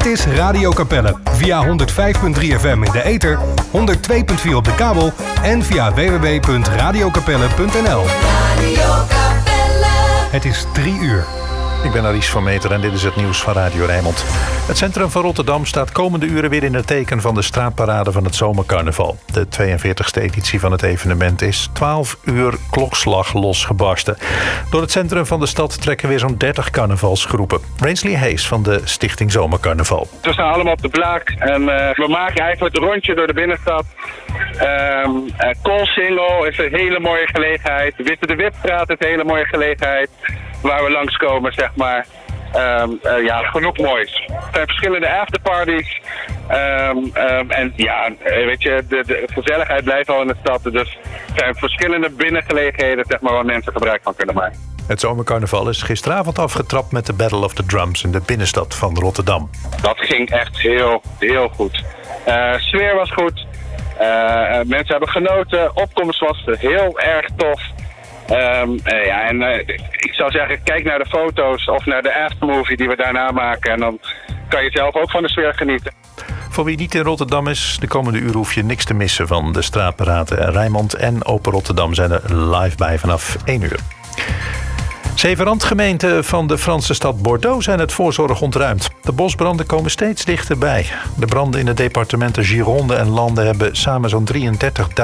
Dit is Radio Capelle. Via 105.3 FM in de ether, 102.4 op de kabel en via www.radiocapelle.nl. Het is 3 uur. Ik ben Aries van Meter en dit is het nieuws van Radio Rijnmond. Het centrum van Rotterdam staat komende uren weer in het teken van de straatparade van het zomercarnaval. De 42e editie van het evenement is 12 uur klokslag losgebarsten. Door het centrum van de stad trekken weer zo'n 30 carnavalsgroepen. Rainslee Hayes van de Stichting Zomercarnaval. We staan allemaal op de Blaak en we maken eigenlijk het rondje door de binnenstad. Koolsingel is een hele mooie gelegenheid. Witte de Wipstraat is een hele mooie gelegenheid. Waar we langskomen, zeg maar. Genoeg moois. Er zijn verschillende afterparties. En ja, weet je, de gezelligheid blijft al in de stad. Dus er zijn verschillende binnengelegenheden, zeg maar, waar mensen gebruik van kunnen maken. Het zomercarnaval is gisteravond afgetrapt met de Battle of the Drums in de binnenstad van Rotterdam. Dat ging echt heel, heel goed. Sfeer was goed. Mensen hebben genoten. Opkomst was heel erg tof. Ik zou zeggen, kijk naar de foto's of naar de aftermovie die we daarna maken. En dan kan je zelf ook van de sfeer genieten. Voor wie niet in Rotterdam is, de komende uur hoef je niks te missen van de straatparade. Rijnmond en Open Rotterdam zijn er live bij vanaf 1 uur. 7 randgemeenten van de Franse stad Bordeaux zijn uit voorzorg ontruimd. De bosbranden komen steeds dichterbij. De branden in de departementen Gironde en Lande hebben samen zo'n 33.000